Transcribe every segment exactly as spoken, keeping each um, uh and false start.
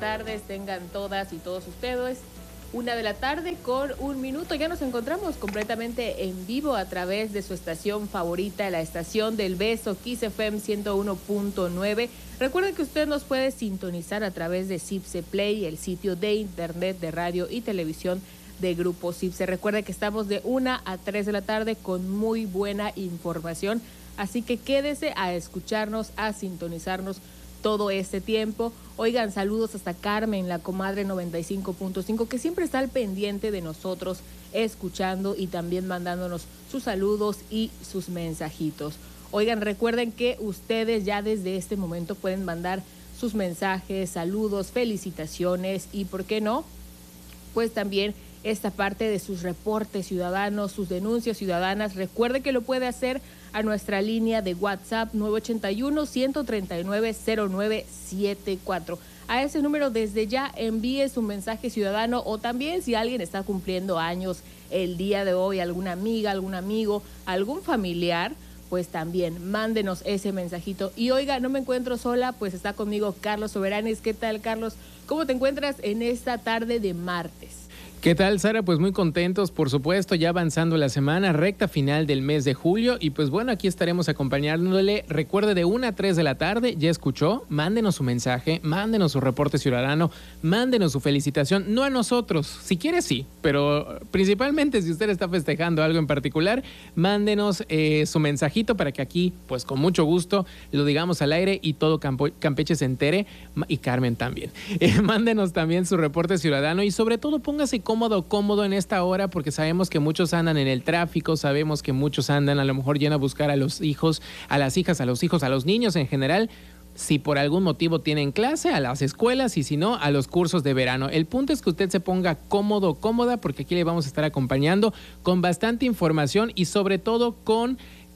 tardes tengan todas y todos ustedes. Una de la tarde con un minuto. Ya nos encontramos completamente en vivo a través de su estación favorita, la estación del beso, Kiss F M ciento uno punto nueve. Recuerden que usted nos puede sintonizar a través de Cipse Play, el sitio de internet de radio y televisión de Grupo Cipse. Recuerde que estamos de una a tres de la tarde con muy buena información. Así que quédese a escucharnos, a sintonizarnos todo este tiempo. Oigan, saludos hasta Carmen, la comadre noventa y cinco punto cinco, que siempre está al pendiente de nosotros, escuchando y también mandándonos sus saludos y sus mensajitos. Oigan, recuerden que ustedes ya desde este momento pueden mandar sus mensajes, saludos, felicitaciones y, ¿por qué no?, pues también esta parte de sus reportes ciudadanos, sus denuncias ciudadanas. Recuerde que lo puede hacer a nuestra línea de WhatsApp nueve ocho uno, uno tres nueve, cero nueve siete cuatro. A ese número desde ya envíe su mensaje ciudadano, o también si alguien está cumpliendo años el día de hoy, alguna amiga, algún amigo, algún familiar, pues también mándenos ese mensajito. Y oiga, no me encuentro sola, pues está conmigo Carlos Soberanes. ¿Qué tal, Carlos? ¿Cómo te encuentras en esta tarde de martes? ¿Qué tal, Sara? Pues muy contentos, por supuesto, ya avanzando la semana, recta final del mes de julio, y pues bueno, aquí estaremos acompañándole. Recuerde, de una a tres de la tarde, ¿ya escuchó? Mándenos su mensaje, mándenos su reporte ciudadano, mándenos su felicitación, no a nosotros, si quiere sí, pero principalmente si usted está festejando algo en particular, mándenos eh, su mensajito para que aquí, pues con mucho gusto, lo digamos al aire y todo Campo, Campeche se entere, y Carmen también. Eh, mándenos también su reporte ciudadano y sobre todo póngase cómodo, cómodo en esta hora, porque sabemos que muchos andan en el tráfico, sabemos que muchos andan a lo mejor yendo a buscar a los hijos, a las hijas, a los hijos, a los niños en general, si por algún motivo tienen clase, a las escuelas, y si no, a los cursos de verano. El punto es que usted se ponga cómodo, cómoda, porque aquí le vamos a estar acompañando con bastante información y sobre todo con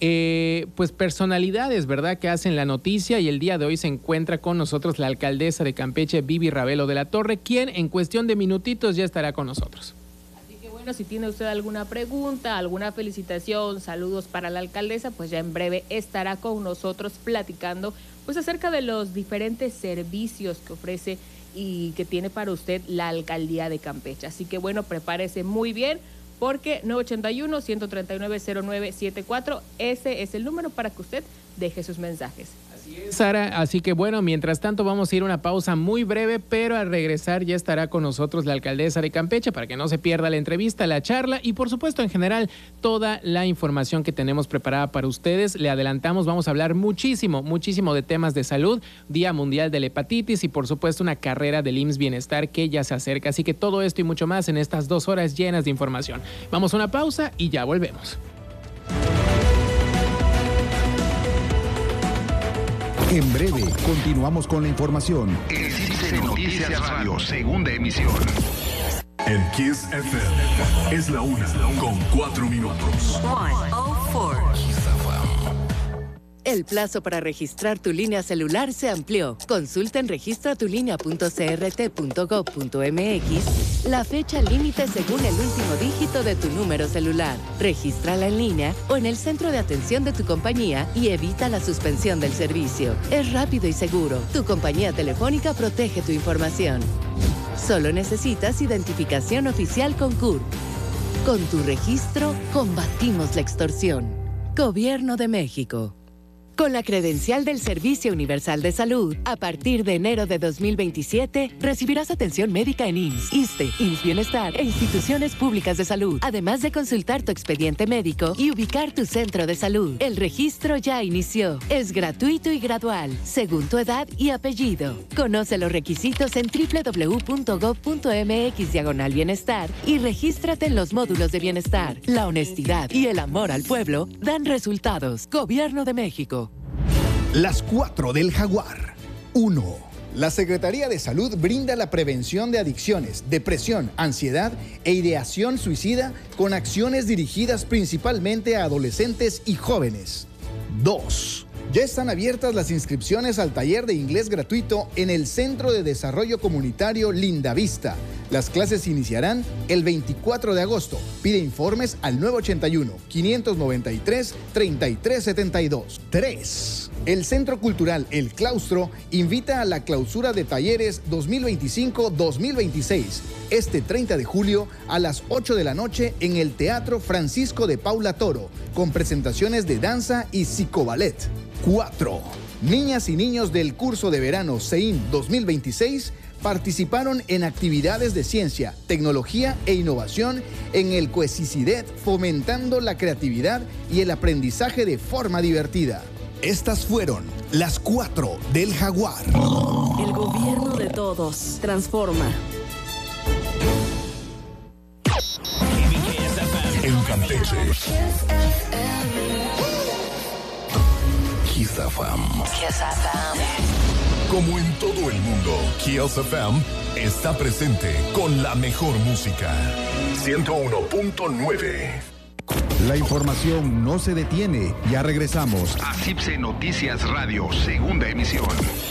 Eh, pues personalidades, ¿verdad?, que hacen la noticia, y el día de hoy se encuentra con nosotros la alcaldesa de Campeche, Vivi Ravelo de la Torre, quien en cuestión de minutitos ya estará con nosotros. Así que bueno, si tiene usted alguna pregunta, alguna felicitación, saludos para la alcaldesa, pues ya en breve estará con nosotros platicando pues acerca de los diferentes servicios que ofrece y que tiene para usted la alcaldía de Campeche. Así que bueno, prepárese muy bien, porque nueve ocho uno, uno tres nueve, cero nueve siete cuatro, ese es el número para que usted deje sus mensajes. Así es, Sara, así que bueno, mientras tanto vamos a ir a una pausa muy breve, pero al regresar ya estará con nosotros la alcaldesa de Campeche para que no se pierda la entrevista, la charla y por supuesto en general toda la información que tenemos preparada para ustedes. Le adelantamos, vamos a hablar muchísimo, muchísimo de temas de salud, Día Mundial de la Hepatitis y por supuesto una carrera del I M S S Bienestar que ya se acerca. Así que todo esto y mucho más en estas dos horas llenas de información. Vamos a una pausa y ya volvemos. En breve, continuamos con la información. El Cipse Noticias Radio, segunda emisión. En Kiss F M es la una con cuatro minutos. ciento cuatro. El plazo para registrar tu línea celular se amplió. Consulta en registra tu línea punto c r t punto gov punto m x la fecha límite según el último dígito de tu número celular. Regístrala en línea o en el centro de atención de tu compañía y evita la suspensión del servicio. Es rápido y seguro. Tu compañía telefónica protege tu información. Solo necesitas identificación oficial con C U R. Con tu registro, combatimos la extorsión. Gobierno de México. Con la credencial del Servicio Universal de Salud, a partir de enero de dos mil veintisiete, recibirás atención médica en I M S S, ISSSTE, I M S S Bienestar e instituciones públicas de salud, además de consultar tu expediente médico y ubicar tu centro de salud. El registro ya inició. Es gratuito y gradual, según tu edad y apellido. Conoce los requisitos en doble u doble u doble u punto gov punto m x diagonal bienestar y regístrate en los módulos de bienestar. La honestidad y el amor al pueblo dan resultados. Gobierno de México. Las cuatro del Jaguar. uno. La Secretaría de Salud brinda la prevención de adicciones, depresión, ansiedad e ideación suicida con acciones dirigidas principalmente a adolescentes y jóvenes. dos. Ya están abiertas las inscripciones al taller de inglés gratuito en el Centro de Desarrollo Comunitario Lindavista. Las clases iniciarán el veinticuatro de agosto. Pide informes al nueve ochenta y uno, quinientos noventa y tres, treinta y tres setenta y dos. tres. El Centro Cultural El Claustro invita a la clausura de talleres dos mil veinticinco dos mil veintiséis este treinta de julio a las ocho de la noche en el Teatro Francisco de Paula Toro, con presentaciones de danza y psicoballet. cuatro. Niñas y niños del curso de verano C E I N dos mil veintiséis participaron en actividades de ciencia, tecnología e innovación en el COECICIDET, fomentando la creatividad y el aprendizaje de forma divertida. Estas fueron las cuatro del Jaguar. El gobierno de todos. Transforma. En Campeche. Kiss F M. Kiss F M. Como en todo el mundo, Kiss F M está presente con la mejor música. ciento uno punto nueve. La información no se detiene. Ya regresamos. A C I P S E Noticias Radio, segunda emisión.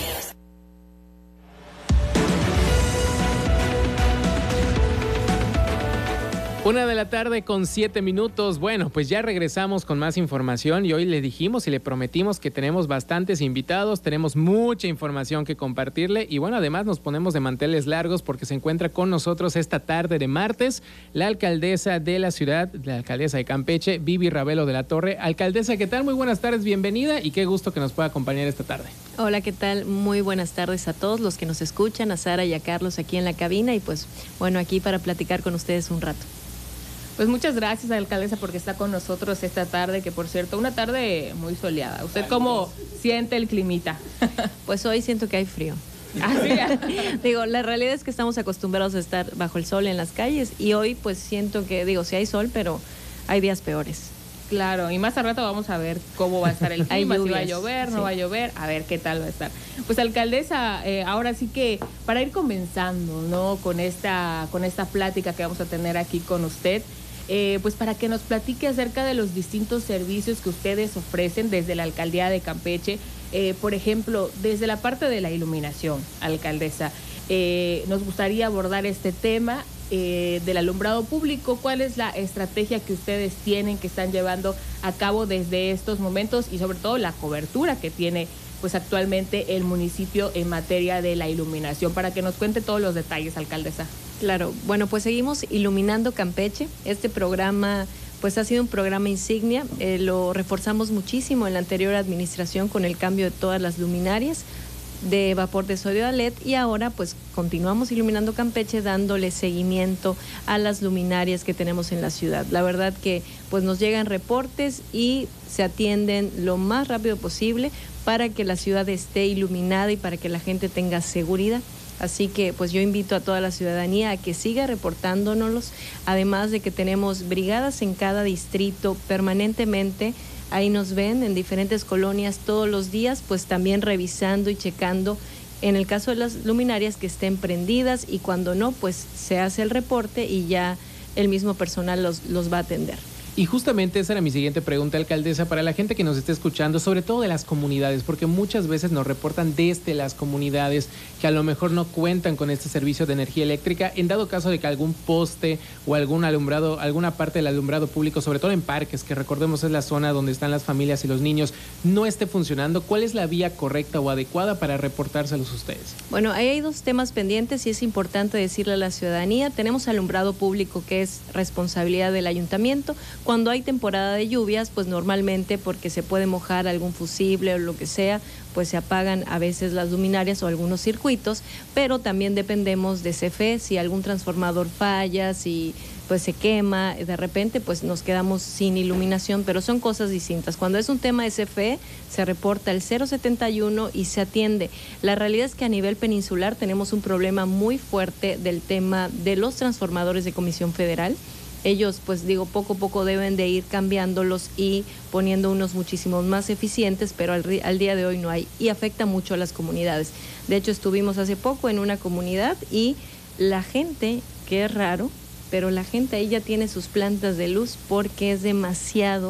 Una de la tarde con siete minutos. Bueno, pues ya regresamos con más información y hoy le dijimos y le prometimos que tenemos bastantes invitados, tenemos mucha información que compartirle y bueno, además nos ponemos de manteles largos porque se encuentra con nosotros esta tarde de martes la alcaldesa de la ciudad, la alcaldesa de Campeche, Vivi Ravelo de la Torre. Alcaldesa, ¿qué tal? Muy buenas tardes, bienvenida y qué gusto que nos pueda acompañar esta tarde. Hola, ¿qué tal? Muy buenas tardes a todos los que nos escuchan, a Sara y a Carlos aquí en la cabina y pues bueno, aquí para platicar con ustedes un rato. Pues muchas gracias, alcaldesa, porque está con nosotros esta tarde, que por cierto, una tarde muy soleada. ¿Usted cómo siente el climita? Pues hoy siento que hay frío. ¿Ah, sí? Digo, la realidad es que estamos acostumbrados a estar bajo el sol en las calles y hoy pues siento que, digo, sí hay sol, pero hay días peores. Claro, y más al rato vamos a ver cómo va a estar el clima, si va a llover, no sí. va a llover, a ver qué tal va a estar. Pues alcaldesa, eh, ahora sí que para ir comenzando, ¿no? Con esta, con esta plática que vamos a tener aquí con usted, Eh, pues para que nos platique acerca de los distintos servicios que ustedes ofrecen desde la alcaldía de Campeche, eh, por ejemplo, desde la parte de la iluminación, alcaldesa, eh, nos gustaría abordar este tema eh, del alumbrado público. ¿Cuál es la estrategia que ustedes tienen, que están llevando a cabo desde estos momentos y sobre todo la cobertura que tiene pues actualmente el municipio en materia de la iluminación? Para que nos cuente todos los detalles, alcaldesa. Claro, bueno, pues seguimos iluminando Campeche. Este programa pues ha sido un programa insignia, eh, lo reforzamos muchísimo en la anterior administración con el cambio de todas las luminarias de vapor de sodio a L E D y ahora pues continuamos iluminando Campeche dándole seguimiento a las luminarias que tenemos en la ciudad. La verdad que pues nos llegan reportes y se atienden lo más rápido posible para que la ciudad esté iluminada y para que la gente tenga seguridad. Así que pues yo invito a toda la ciudadanía a que siga reportándonos, además de que tenemos brigadas en cada distrito permanentemente. Ahí nos ven en diferentes colonias todos los días, pues también revisando y checando en el caso de las luminarias que estén prendidas y cuando no, pues se hace el reporte y ya el mismo personal los, los va a atender. Y justamente esa era mi siguiente pregunta, alcaldesa, para la gente que nos esté escuchando, sobre todo de las comunidades, porque muchas veces nos reportan desde las comunidades que a lo mejor no cuentan con este servicio de energía eléctrica, en dado caso de que algún poste o algún alumbrado, alguna parte del alumbrado público, sobre todo en parques, que recordemos es la zona donde están las familias y los niños, no esté funcionando. ¿Cuál es la vía correcta o adecuada para reportárselos a ustedes? Bueno, ahí hay dos temas pendientes y es importante decirle a la ciudadanía. Tenemos alumbrado público que es responsabilidad del ayuntamiento. Cuando hay temporada de lluvias, pues normalmente porque se puede mojar algún fusible o lo que sea, pues se apagan a veces las luminarias o algunos circuitos, pero también dependemos de C F E, si algún transformador falla, si pues se quema, de repente pues nos quedamos sin iluminación, pero son cosas distintas. Cuando es un tema de C F E, se reporta el cero setenta y uno y se atiende. La realidad es que a nivel peninsular tenemos un problema muy fuerte del tema de los transformadores de Comisión Federal. Ellos, pues digo, poco a poco deben de ir cambiándolos y poniendo unos muchísimos más eficientes, pero al, al día de hoy no hay y afecta mucho a las comunidades. De hecho, estuvimos hace poco en una comunidad y la gente, que es raro, pero la gente ahí ya tiene sus plantas de luz porque es demasiado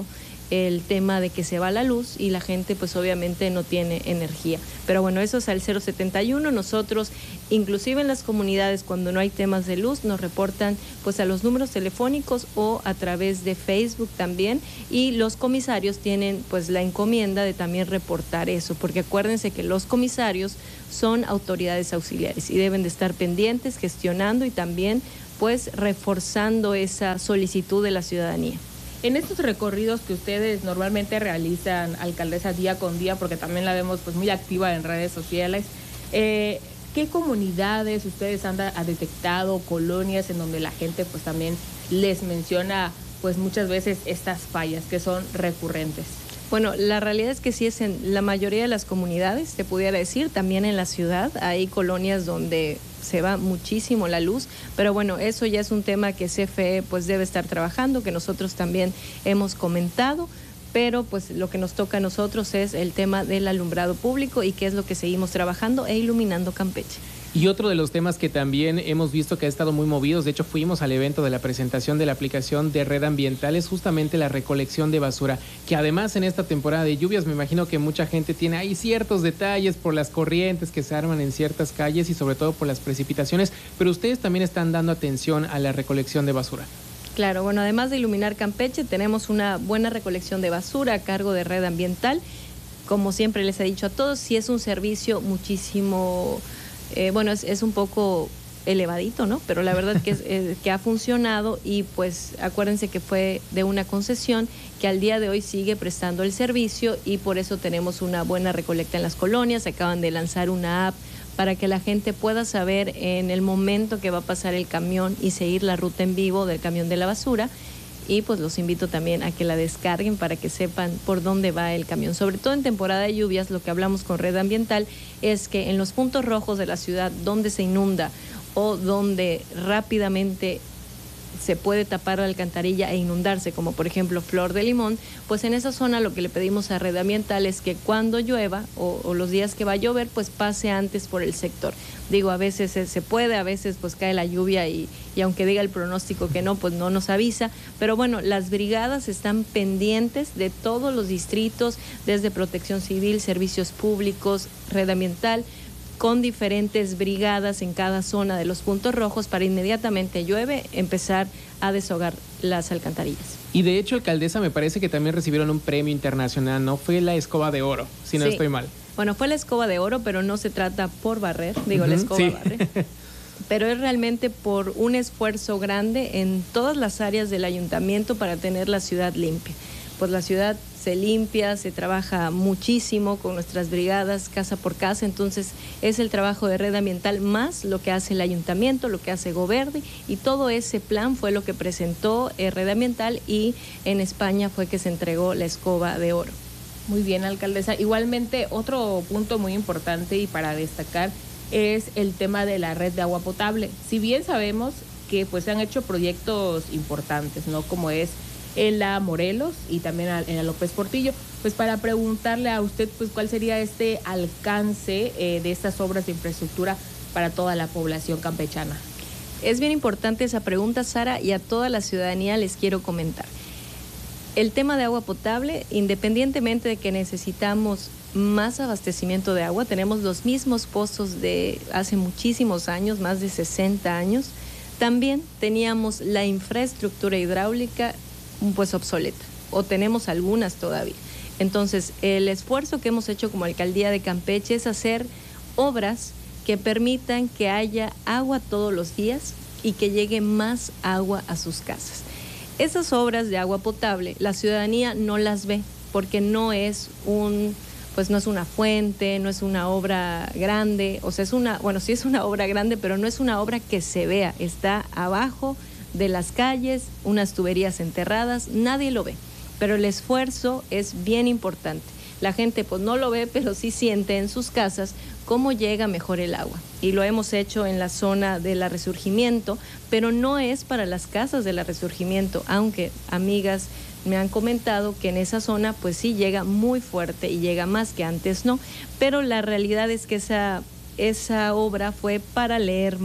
el tema de que se va la luz y la gente pues obviamente no tiene energía. Pero bueno, eso es al cero setenta y uno. Nosotros, inclusive en las comunidades, cuando no hay temas de luz, nos reportan pues a los números telefónicos o a través de Facebook también, y los comisarios tienen pues la encomienda de también reportar eso, porque acuérdense que los comisarios son autoridades auxiliares y deben de estar pendientes, gestionando y también pues reforzando esa solicitud de la ciudadanía. En estos recorridos que ustedes normalmente realizan, alcaldesa, día con día, porque también la vemos pues muy activa en redes sociales, eh, ¿qué comunidades ustedes han, han detectado, colonias en donde la gente pues también les menciona pues muchas veces estas fallas que son recurrentes? Bueno, la realidad es que sí es en la mayoría de las comunidades, te pudiera decir, también en la ciudad hay colonias donde se va muchísimo la luz, pero bueno, eso ya es un tema que C F E pues debe estar trabajando, que nosotros también hemos comentado, pero pues lo que nos toca a nosotros es el tema del alumbrado público y qué es lo que seguimos trabajando e iluminando Campeche. Y otro de los temas que también hemos visto que ha estado muy movidos, de hecho fuimos al evento de la presentación de la aplicación de Red Ambiental, es justamente la recolección de basura, que además en esta temporada de lluvias me imagino que mucha gente tiene ahí ciertos detalles por las corrientes que se arman en ciertas calles y sobre todo por las precipitaciones, pero ustedes también están dando atención a la recolección de basura. Claro, bueno, además de iluminar Campeche, tenemos una buena recolección de basura a cargo de Red Ambiental. Como siempre les he dicho a todos, sí es un servicio muchísimo... Eh, bueno, es, es un poco elevadito, ¿no? Pero la verdad que, es, eh, que ha funcionado y pues acuérdense que fue de una concesión que al día de hoy sigue prestando el servicio y por eso tenemos una buena recolecta en las colonias. Acaban de lanzar una app para que la gente pueda saber en el momento que va a pasar el camión y seguir la ruta en vivo del camión de la basura. Y pues los invito también a que la descarguen para que sepan por dónde va el camión. Sobre todo en temporada de lluvias, lo que hablamos con Red Ambiental es que en los puntos rojos de la ciudad donde se inunda o donde rápidamente se puede tapar la alcantarilla e inundarse, como por ejemplo Flor de Limón, pues en esa zona lo que le pedimos a Red Ambiental es que cuando llueva o, o los días que va a llover, pues pase antes por el sector. Digo, a veces se, se puede, a veces pues cae la lluvia y, y aunque diga el pronóstico que no, pues no nos avisa, pero bueno, las brigadas están pendientes de todos los distritos, desde Protección Civil, Servicios Públicos, Red Ambiental, con diferentes brigadas en cada zona de los puntos rojos para inmediatamente llueve empezar a deshogar las alcantarillas. Y de hecho, alcaldesa, me parece que también recibieron un premio internacional, ¿no? Fue la escoba de oro, si no sí. estoy mal. Bueno, fue la escoba de oro, pero no se trata por barrer, digo, uh-huh, la escoba sí. barre, pero es realmente por un esfuerzo grande en todas las áreas del ayuntamiento para tener la ciudad limpia. Pues la ciudad se limpia, se trabaja muchísimo con nuestras brigadas casa por casa, entonces es el trabajo de Red Ambiental más lo que hace el ayuntamiento, lo que hace Goverde, y todo ese plan fue lo que presentó Red Ambiental y en España fue que se entregó la escoba de oro. Muy bien, alcaldesa. Igualmente, otro punto muy importante y para destacar es el tema de la red de agua potable. Si bien sabemos que pues se han hecho proyectos importantes, ¿no? Como es en la Morelos y también en la López Portillo, pues para preguntarle a usted pues cuál sería este alcance eh, de estas obras de infraestructura para toda la población campechana. Es bien importante esa pregunta, Sara, y a toda la ciudadanía les quiero comentar. El tema de agua potable, independientemente de que necesitamos más abastecimiento de agua, tenemos los mismos pozos de hace muchísimos años, más de sesenta años, también teníamos la infraestructura hidráulica pues obsoleta, o tenemos algunas todavía. Entonces, el esfuerzo que hemos hecho como Alcaldía de Campeche es hacer obras que permitan que haya agua todos los días y que llegue más agua a sus casas. Esas obras de agua potable, la ciudadanía no las ve porque no es un, pues no es una fuente, no es una obra grande, o sea, es una, bueno, sí es una obra grande, pero no es una obra que se vea, está abajo de las calles, unas tuberías enterradas, nadie lo ve, pero el esfuerzo es bien importante. La gente pues no lo ve, pero sí siente en sus casas cómo llega mejor el agua. Y lo hemos hecho en la zona de la Resurgimiento, pero no es para las casas de la Resurgimiento, aunque amigas me han comentado que en esa zona pues sí llega muy fuerte y llega más que antes, no. Pero la realidad es que esa, esa obra fue para Lerma,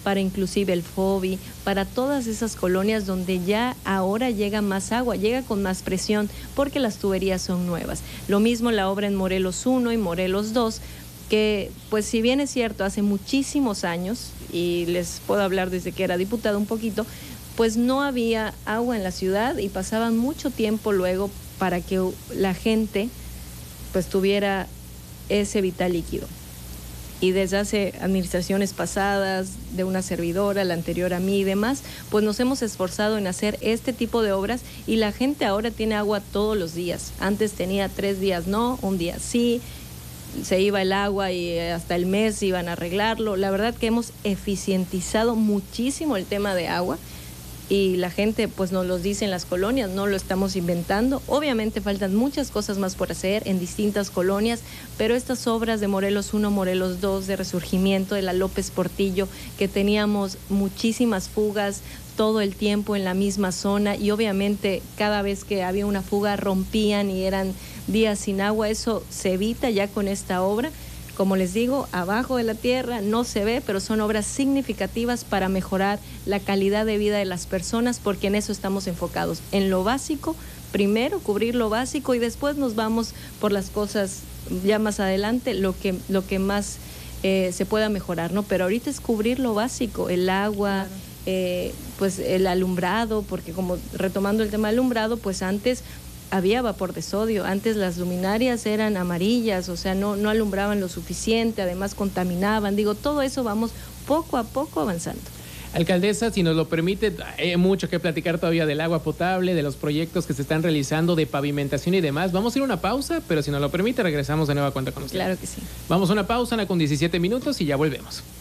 para inclusive el Fobi, para todas esas colonias donde ya ahora llega más agua, llega con más presión porque las tuberías son nuevas. Lo mismo la obra en Morelos uno y Morelos dos, que pues si bien es cierto, hace muchísimos años, y les puedo hablar desde que era diputada un poquito, pues no había agua en la ciudad y pasaban mucho tiempo luego para que la gente pues tuviera ese vital líquido. Y desde hace administraciones pasadas, de una servidora, la anterior a mí y demás, pues nos hemos esforzado en hacer este tipo de obras y la gente ahora tiene agua todos los días. Antes tenía tres días no, un día sí, se iba el agua y hasta el mes iban a arreglarlo. La verdad que hemos eficientizado muchísimo el tema de agua. Y la gente pues nos lo dice en las colonias, no lo estamos inventando. Obviamente faltan muchas cosas más por hacer en distintas colonias, pero estas obras de Morelos uno, Morelos dos, de resurgimiento de la López Portillo, que teníamos muchísimas fugas todo el tiempo en la misma zona y obviamente cada vez que había una fuga rompían y eran días sin agua, eso se evita ya con esta obra. Como les digo, abajo de la tierra no se ve, pero son obras significativas para mejorar la calidad de vida de las personas, porque en eso estamos enfocados, en lo básico, primero cubrir lo básico y después nos vamos por las cosas ya más adelante, lo que, lo que más eh, se pueda mejorar, ¿no? Pero ahorita es cubrir lo básico, el agua, claro. eh, pues el alumbrado, porque como retomando el tema del alumbrado, pues antes había vapor de sodio, antes las luminarias eran amarillas, o sea, no, no alumbraban lo suficiente, además contaminaban, digo, todo eso vamos poco a poco avanzando. Alcaldesa, si nos lo permite, hay mucho que platicar todavía del agua potable, de los proyectos que se están realizando, de pavimentación y demás. Vamos a ir a una pausa, pero si nos lo permite, regresamos de nueva cuenta con usted. Claro que sí. Vamos a una pausa, Ana, con diecisiete minutos y ya volvemos.